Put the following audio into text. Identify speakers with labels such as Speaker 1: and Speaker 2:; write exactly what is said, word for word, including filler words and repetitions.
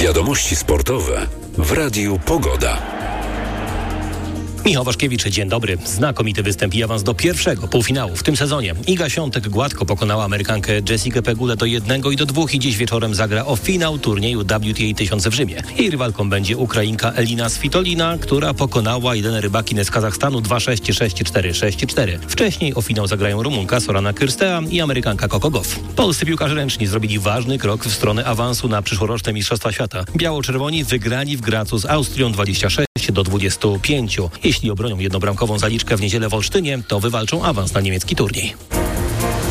Speaker 1: Wiadomości sportowe w Radiu Pogoda.
Speaker 2: Michał Waszkiewicz, dzień dobry. Znakomity występ i awans do pierwszego półfinału w tym sezonie. Iga Świątek gładko pokonała Amerykankę Jessikę Pegulę do jednego i do dwóch i dziś wieczorem zagra o finał turnieju W T A tysiąc w Rzymie. Jej rywalką będzie Ukrainka Elina Svitolina, która pokonała Jelenę Rybakinę z Kazachstanu dwa sześć, sześć cztery, sześć cztery. Wcześniej o finał zagrają Rumunka Sorana Kyrstea i Amerykanka Coco Gauff. Polscy piłkarze ręczni zrobili ważny krok w stronę awansu na przyszłoroczne Mistrzostwa Świata. Biało-czerwoni wygrali w Gracu z Austrią dwadzieścia sześć do dwudziestu pięciu. Jeśli obronią jednobramkową zaliczkę w niedzielę w Olsztynie, to wywalczą awans na niemiecki turniej.